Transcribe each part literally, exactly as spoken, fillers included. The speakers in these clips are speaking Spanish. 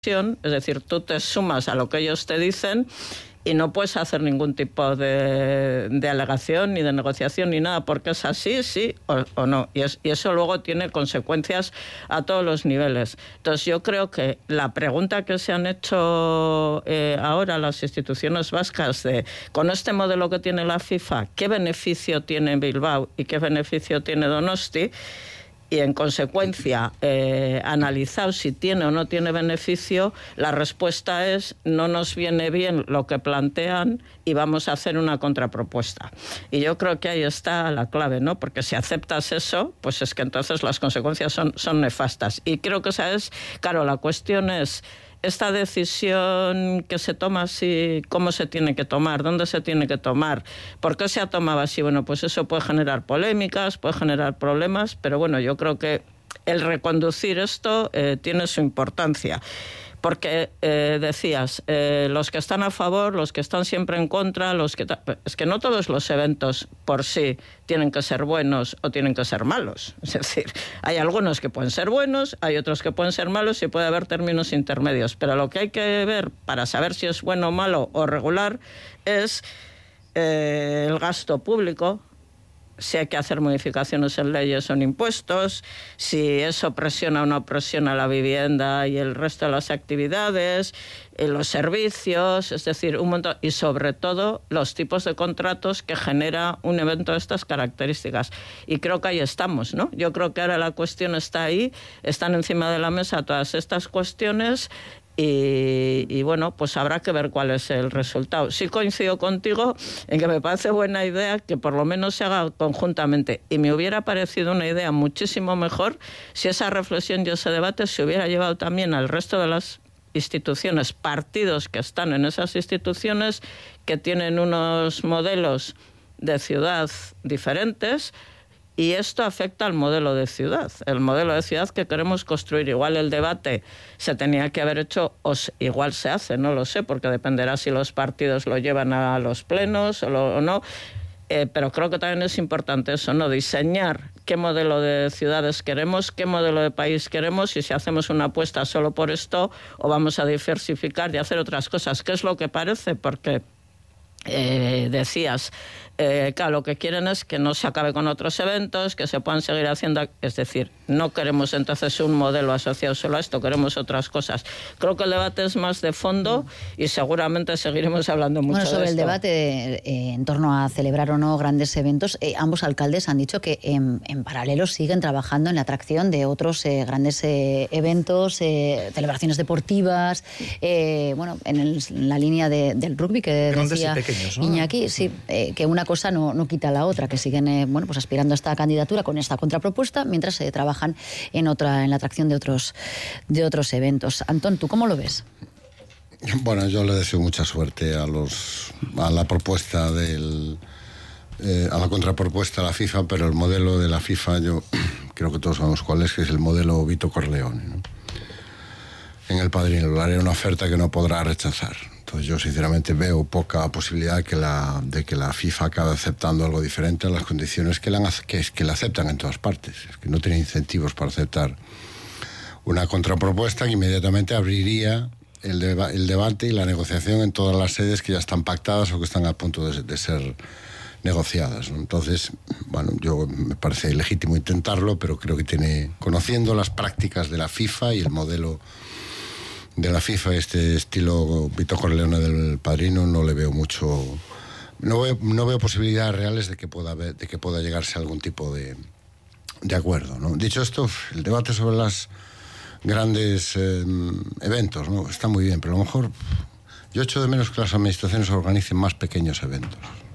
es decir, tú te sumas a lo que ellos te dicen y no puedes hacer ningún tipo de, de alegación ni de negociación ni nada, porque es así, sí o, o no. Y, es, y eso luego tiene consecuencias a todos los niveles. Entonces yo creo que la pregunta que se han hecho eh, ahora las instituciones vascas de, con este modelo que tiene la FIFA, ¿qué beneficio tiene Bilbao y qué beneficio tiene Donosti? Y en consecuencia, eh, analizado si tiene o no tiene beneficio, la respuesta es no nos viene bien lo que plantean y vamos a hacer una contrapropuesta. Y yo creo que ahí está la clave, ¿no? Porque si aceptas eso, pues es que entonces las consecuencias son, son nefastas. Y creo que esa es, claro, la cuestión es esta decisión que se toma así, cómo se tiene que tomar, dónde se tiene que tomar, por qué se ha tomado así. Bueno, pues eso puede generar polémicas, puede generar problemas, pero bueno, yo creo que el reconducir esto eh, tiene su importancia. Porque eh, decías, eh, los que están a favor, los que están siempre en contra, los que es que no todos los eventos por sí tienen que ser buenos o tienen que ser malos. Es decir, hay algunos que pueden ser buenos, hay otros que pueden ser malos y puede haber términos intermedios. Pero lo que hay que ver para saber si es bueno, malo o regular es eh, el gasto público, si hay que hacer modificaciones en leyes o en impuestos, si eso presiona o no presiona la vivienda y el resto de las actividades, los servicios, es decir, un montón, y sobre todo los tipos de contratos que genera un evento de estas características. Y creo que ahí estamos, ¿no? Yo creo que ahora la cuestión está ahí, están encima de la mesa todas estas cuestiones. Y, y bueno, pues habrá que ver cuál es el resultado. Sí coincido contigo en que me parece buena idea que por lo menos se haga conjuntamente, y me hubiera parecido una idea muchísimo mejor si esa reflexión y ese debate se hubiera llevado también al resto de las instituciones, partidos que están en esas instituciones, que tienen unos modelos de ciudad diferentes. Y esto afecta al modelo de ciudad, el modelo de ciudad que queremos construir. Igual el debate se tenía que haber hecho, o igual se hace, no lo sé, porque dependerá si los partidos lo llevan a los plenos o, lo, o no. Eh, pero creo que también es importante eso, ¿no? Diseñar qué modelo de ciudades queremos, qué modelo de país queremos, y si hacemos una apuesta solo por esto o vamos a diversificar y hacer otras cosas. ¿Qué es lo que parece? Porque eh, decías... Eh, claro, lo que quieren es que no se acabe con otros eventos, que se puedan seguir haciendo, es decir, no queremos entonces un modelo asociado solo a esto, queremos otras cosas. Creo que el debate es más de fondo y seguramente seguiremos hablando mucho bueno, sobre de esto. el debate eh, en torno a celebrar o no grandes eventos, eh, ambos alcaldes han dicho que en, en paralelo siguen trabajando en la atracción de otros eh, grandes eh, eventos, eh, celebraciones deportivas, eh, bueno, en, el, en la línea de, del rugby que grandes decía y pequeños, ¿no? Iñaki, sí, eh, que una cosa no, no quita la otra, que siguen eh, bueno, pues aspirando a esta candidatura con esta contrapropuesta, mientras se eh, trabajan en otra, en la atracción de otros, de otros eventos. Antón, ¿tú cómo lo ves? Bueno, yo le deseo mucha suerte a los a la propuesta del eh, a la contrapropuesta de la FIFA, pero el modelo de la FIFA yo creo que todos sabemos cuál es, que es el modelo Vito Corleone, ¿no? En el Padrino le haré una oferta que no podrá rechazar. Entonces yo sinceramente veo poca posibilidad que la, de que la FIFA acabe aceptando algo diferente a las condiciones que la, que, es, que la aceptan en todas partes. Es que no tiene incentivos para aceptar una contrapropuesta que inmediatamente abriría el, deba, el debate y la negociación en todas las sedes que ya están pactadas o que están a punto de, de ser negociadas, ¿no? Entonces, bueno, yo me parece legítimo intentarlo, pero creo que tiene, conociendo las prácticas de la FIFA y el modelo de la FIFA, este estilo Vito Corleone del Padrino, no le veo mucho, no veo, no veo posibilidades reales de que pueda haber, de que pueda llegarse a algún tipo de, de acuerdo, ¿no? Dicho esto, el debate sobre los grandes eh, eventos, ¿no? Está muy bien, pero a lo mejor yo echo de menos que las administraciones organicen más pequeños eventos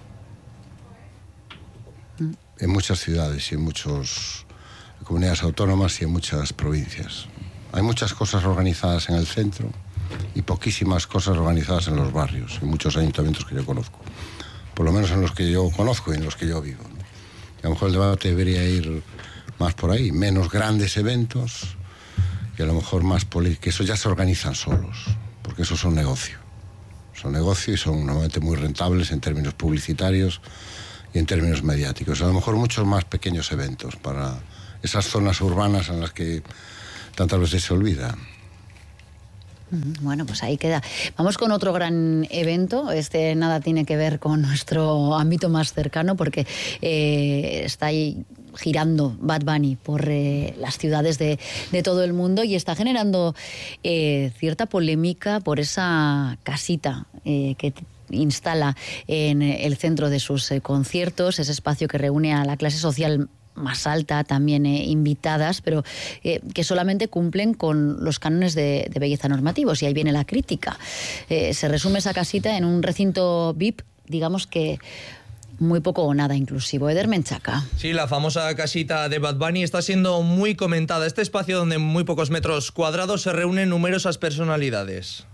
mm. en muchas ciudades y en muchas comunidades autónomas y en muchas provincias. Hay muchas cosas organizadas en el centro y poquísimas cosas organizadas en los barrios, en muchos ayuntamientos que yo conozco. Por lo menos en los que yo conozco y en los que yo vivo, ¿no? Y a lo mejor el debate debería ir más por ahí, menos grandes eventos y a lo mejor más políticos, que eso ya se organizan solos, porque eso son negocio. Son negocio y son normalmente muy rentables en términos publicitarios y en términos mediáticos. A lo mejor muchos más pequeños eventos para esas zonas urbanas en las que tantas veces se olvida. Bueno, pues ahí queda. Vamos con otro gran evento. Este nada tiene que ver con nuestro ámbito más cercano porque eh, está ahí girando Bad Bunny por eh, las ciudades de, de todo el mundo y está generando eh, cierta polémica por esa casita eh, que instala en el centro de sus eh, conciertos, ese espacio que reúne a la clase social más alta, también eh, invitadas, pero eh, que solamente cumplen con los cánones de, de belleza normativos, y ahí viene la crítica. Eh, se resume esa casita en un recinto V I P, digamos que muy poco o nada inclusivo. Eder Menchaca. Sí, la famosa casita de Bad Bunny está siendo muy comentada. Este espacio donde en muy pocos metros cuadrados se reúnen numerosas personalidades.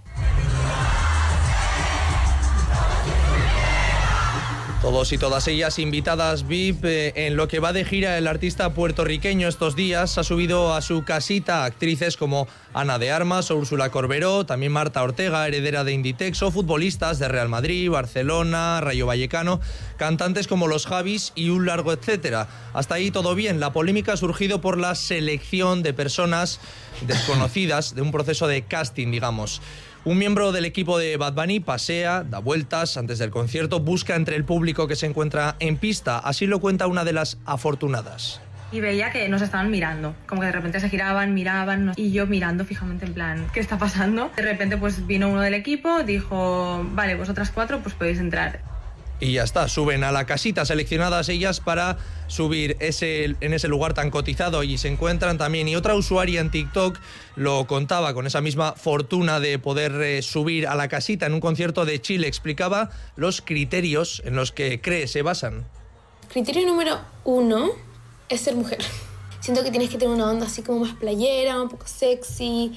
Todos y todas ellas invitadas V I P. En lo que va de gira, el artista puertorriqueño estos días ha subido a su casita actrices como Ana de Armas o Úrsula Corberó, también Marta Ortega, heredera de Inditex, o futbolistas de Real Madrid, Barcelona, Rayo Vallecano, cantantes como Los Javis y un largo etcétera. Hasta ahí todo bien. La polémica ha surgido por la selección de personas desconocidas, de un proceso de casting, digamos. Un miembro del equipo de Bad Bunny pasea, da vueltas antes del concierto, busca entre el público que se encuentra en pista. Así lo cuenta una de las afortunadas. Y veía que nos estaban mirando, como que de repente se giraban, miraban, y yo mirando fijamente en plan, ¿qué está pasando? De repente pues vino uno del equipo, dijo, vale, vosotras cuatro pues podéis entrar. Y ya está, suben a la casita seleccionadas ellas para subir ese, en ese lugar tan cotizado, y se encuentran también, y otra usuaria en TikTok lo contaba con esa misma fortuna de poder eh, subir a la casita en un concierto de Chile. Explicaba los criterios en los que cree se basan. Criterio número uno es ser mujer. Siento que tienes que tener una onda así como más playera, un poco sexy,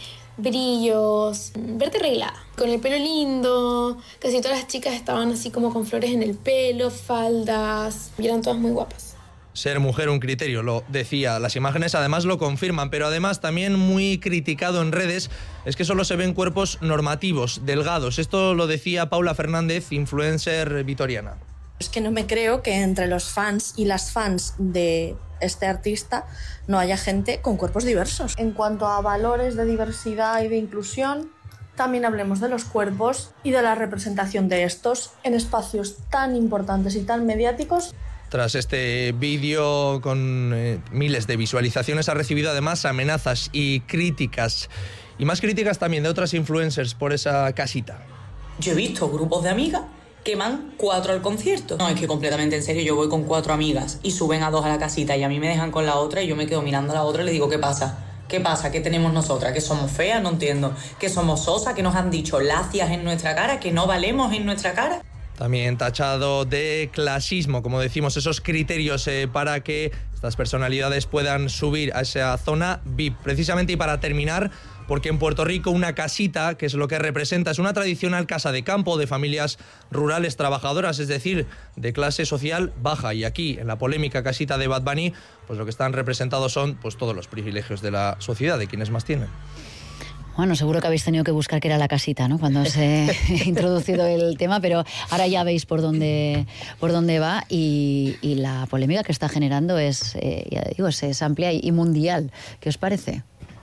brillos, verte arreglada, con el pelo lindo. Casi todas las chicas estaban así como con flores en el pelo, faldas, y eran todas muy guapas. Ser mujer un criterio, lo decía. Las imágenes además lo confirman, pero además también muy criticado en redes es que solo se ven cuerpos normativos, delgados. Esto lo decía Paula Fernández, influencer vitoriana. Es que no me creo que entre los fans y las fans de este artista no haya gente con cuerpos diversos. En cuanto a valores de diversidad y de inclusión, también hablemos de los cuerpos y de la representación de estos en espacios tan importantes y tan mediáticos. Tras este vídeo con eh, miles de visualizaciones, ha recibido además amenazas y críticas. Y más críticas también de otras influencers por esa casita. Yo he visto grupos de amigas que van cuatro al concierto. No, es que completamente en serio, yo voy con cuatro amigas y suben a dos a la casita y a mí me dejan con la otra y yo me quedo mirando a la otra y le digo, ¿qué pasa? ¿Qué pasa? ¿Qué tenemos nosotras? ¿Que somos feas? No entiendo. ¿Que somos sosas? ¿Que nos han dicho lacias en nuestra cara? ¿Que no valemos en nuestra cara? También tachado de clasismo, como decimos, esos criterios eh, para que estas personalidades puedan subir a esa zona V I P. Precisamente, y para terminar, porque en Puerto Rico una casita, que es lo que representa, es una tradicional casa de campo de familias rurales trabajadoras, es decir, de clase social baja. Y aquí, en la polémica casita de Bad Bunny, pues lo que están representados son pues todos los privilegios de la sociedad, de quienes más tienen. Bueno, seguro que habéis tenido que buscar qué era la casita, ¿no?, cuando os he introducido el tema, pero ahora ya veis por dónde, por dónde va, y, y la polémica que está generando es, eh, ya digo, es, es amplia y, y mundial. ¿Qué os parece?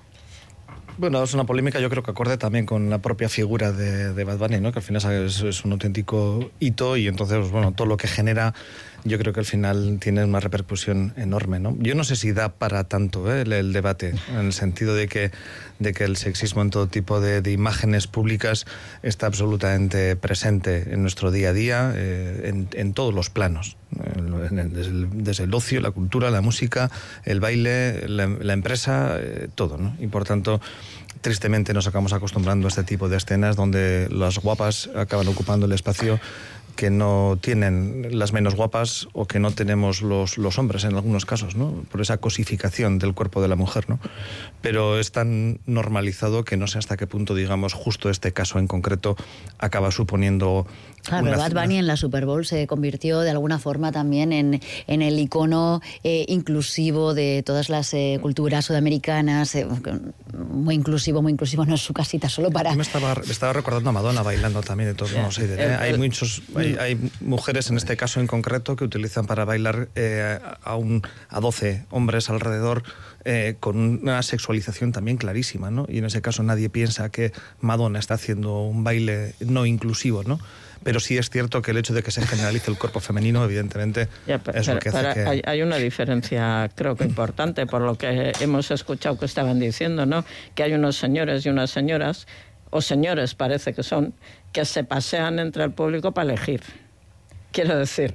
Bueno, es una polémica, yo creo que acorde también con la propia figura de, de Bad Bunny, ¿no?, que al final es, es un auténtico hito, y entonces, pues, bueno, todo lo que genera, yo creo que al final tiene una repercusión enorme, ¿no? Yo no sé si da para tanto, ¿eh?, el, el debate, en el sentido de que, de que el sexismo en todo tipo de, de imágenes públicas está absolutamente presente en nuestro día a día, eh, en, en todos los planos. En el, desde, el, desde el ocio, la cultura, la música, el baile, la, la empresa, eh, todo, ¿no? Y por tanto, tristemente nos acabamos acostumbrando a este tipo de escenas donde las guapas acaban ocupando el espacio que no tienen las menos guapas o que no tenemos los, los hombres en algunos casos, ¿no?, por esa cosificación del cuerpo de la mujer, ¿no? Pero es tan normalizado que no sé hasta qué punto, digamos, justo este caso en concreto acaba suponiendo... Claro, pero Bad Bunny en la Super Bowl se convirtió de alguna forma también en, en el icono eh, inclusivo de todas las eh, culturas sudamericanas, eh, muy inclusivo, muy inclusivo, no es su casita solo para... Me estaba, me estaba recordando a Madonna bailando también, de todos, no sé, de, ¿eh? Hay muchos... Hay, hay mujeres, en este caso en concreto, que utilizan para bailar eh, a, un, a doce hombres alrededor eh, con una sexualización también clarísima, ¿no? Y en ese caso nadie piensa que Madonna está haciendo un baile no inclusivo, ¿no? Pero sí es cierto que el hecho de que se generalice el cuerpo femenino, evidentemente, ya, pero, es lo que hace que... Hay, hay una diferencia, creo que importante, por lo que hemos escuchado que estaban diciendo, ¿no? Que hay unos señores y unas señoras, o señores parece que son, que se pasean entre el público para elegir. Quiero decir,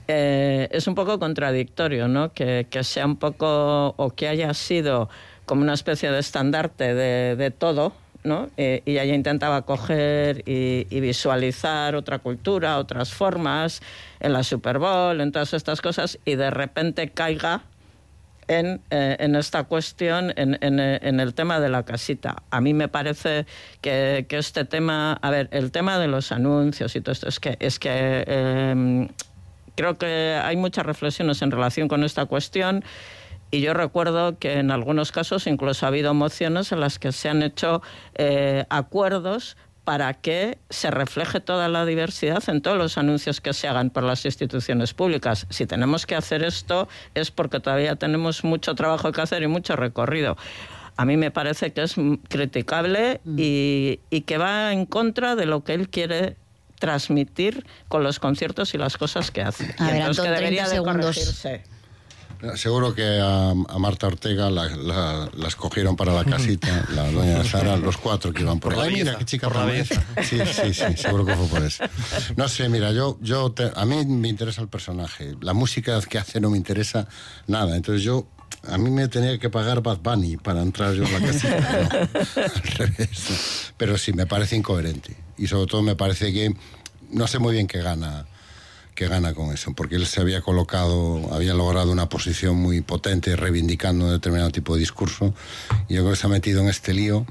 eh, es un poco contradictorio, ¿no? Que, que sea un poco, o que haya sido como una especie de estandarte de, de todo, ¿no? Eh, y ella intentaba coger y, y visualizar otra cultura, otras formas, en la Super Bowl, en todas estas cosas, y de repente caiga en, eh, en esta cuestión, en, en, en el tema de la casita. A mí me parece que, que este tema, a ver, el tema de los anuncios y todo esto, es que, es que eh, creo que hay muchas reflexiones en relación con esta cuestión. Y yo recuerdo que en algunos casos incluso ha habido mociones en las que se han hecho eh, acuerdos para que se refleje toda la diversidad en todos los anuncios que se hagan por las instituciones públicas. Si tenemos que hacer esto es porque todavía tenemos mucho trabajo que hacer y mucho recorrido. A mí me parece que es criticable y, y que va en contra de lo que él quiere transmitir con los conciertos y las cosas que hace. A y ver, entonces Antón, que debería de segundos. corregirse. Seguro que a, a Marta Ortega la, la, la escogieron para la casita, la doña Sara, los cuatro que iban por, por ahí. la Mira, belleza, qué chica por la belleza. Sí, sí, sí, seguro que fue por eso. No sé, mira, yo, yo te, a mí me interesa el personaje. La música que hace no me interesa nada. Entonces yo, a mí me tenía que pagar Bad Bunny para entrar yo en la casita. No, al revés. Pero sí, me parece incoherente. Y sobre todo me parece que no sé muy bien qué gana. que gana con eso, porque él se había colocado, había logrado una posición muy potente reivindicando un determinado tipo de discurso, y yo creo que se ha metido en este lío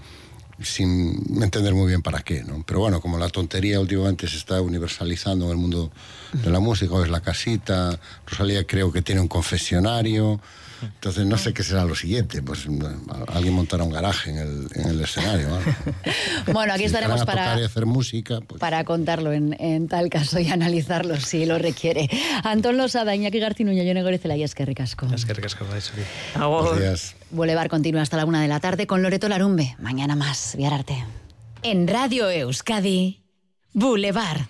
sin entender muy bien para qué, ¿no? Pero bueno, como la tontería últimamente se está universalizando en el mundo de la música, o es la casita, Rosalía creo que tiene un confesionario, entonces no sé qué será lo siguiente, pues alguien montará un garaje en el, en el escenario, ¿no? Bueno, aquí si estaremos para, tocar y hacer música, pues... para contarlo en, en tal caso y analizarlo si lo requiere. Antón Losada, Iñaki Garcinuña, Jone Gorezela y Eskerrik asko. Eskerrik asko, Buenos días. Boulevard continúa hasta la una de la tarde con Loreto Larumbe. Mañana más, Viararte. En Radio Euskadi, Boulevard.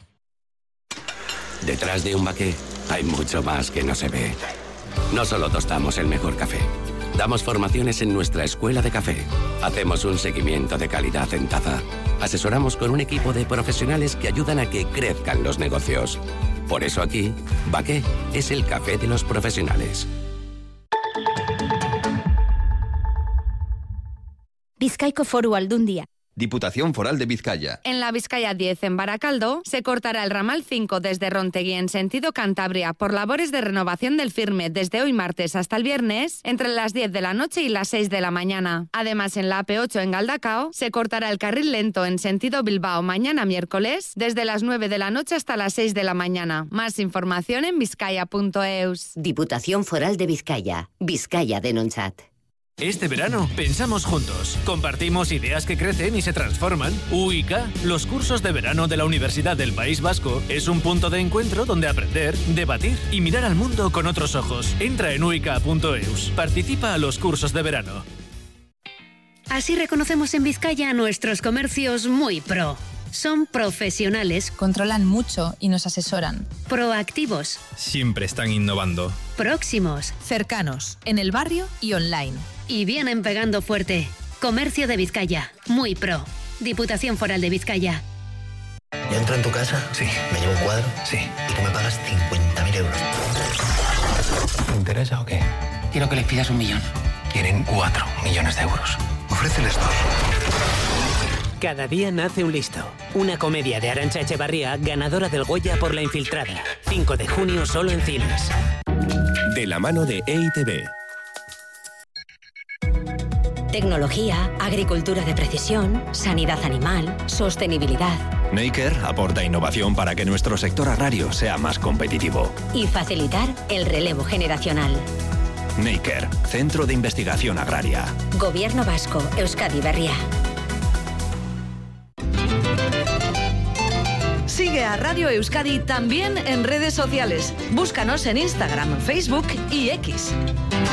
Detrás de un baqué hay mucho más que no se ve. No solo tostamos el mejor café, damos formaciones en nuestra escuela de café, hacemos un seguimiento de calidad en taza, asesoramos con un equipo de profesionales que ayudan a que crezcan los negocios. Por eso aquí, Baqué es el café de los profesionales. Bizkaiko Foru Aldundia. Diputación Foral de Vizcaya. En la Vizcaya diez, en Baracaldo, se cortará el ramal cinco desde Rontegui en sentido Cantabria por labores de renovación del firme desde hoy martes hasta el viernes, entre las diez de la noche y las seis de la mañana. Además, en la A P ocho en Galdacao, se cortará el carril lento en sentido Bilbao mañana miércoles, desde las nueve de la noche hasta las seis de la mañana. Más información en vizcaya punto eus. Diputación Foral de Vizcaya. Vizcaya Denontzat. Este verano pensamos juntos, compartimos ideas que crecen y se transforman. U I K, los cursos de verano de la Universidad del País Vasco, es un punto de encuentro donde aprender, debatir y mirar al mundo con otros ojos. Entra en u i k punto eus, participa a los cursos de verano. Así reconocemos en Vizcaya a nuestros comercios muy pro. Son profesionales, controlan mucho y nos asesoran. Proactivos, siempre están innovando. Próximos, cercanos, en el barrio y online. Y vienen pegando fuerte. Comercio de Vizcaya, muy pro. Diputación Foral de Vizcaya. ¿Yo entro en tu casa? Sí. ¿Me llevo un cuadro? Sí. ¿Y tú me pagas cincuenta mil euros? ¿Te interesa o qué? Quiero que les pidas un millón. Quieren cuatro millones de euros. Ofréceles dos. Cada día nace un listo. Una comedia de Arantxa Echevarría, ganadora del Goya por La Infiltrada. cinco de junio solo en cines. De la mano de E I T B. Tecnología, agricultura de precisión, sanidad animal, sostenibilidad. Neiker aporta innovación para que nuestro sector agrario sea más competitivo. Y facilitar el relevo generacional. Neiker, Centro de Investigación Agraria. Gobierno Vasco, Euskadi Berria. Sigue Sigue a Radio Euskadi también en redes sociales. Búscanos en Instagram, Facebook y X.